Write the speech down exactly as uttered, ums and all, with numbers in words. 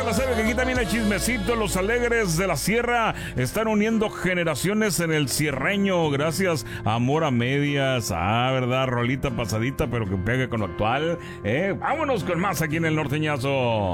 la sabe que aquí también hay chismecito. Los alegres de la sierra están uniendo generaciones en el cierreño gracias a Amor a Medias. Ah, verdad, rolita pasadita pero que pegue con lo actual. Eh, vámonos con más aquí en el norteñazo.